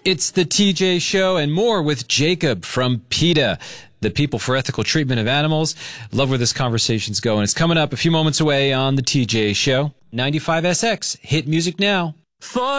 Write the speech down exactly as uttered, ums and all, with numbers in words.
It's the T J Show and more with Jacob from PETA, the People for Ethical Treatment of Animals. Love where this conversation's going. It's coming up a few moments away on the T J Show. ninety-five S X, hit music now. For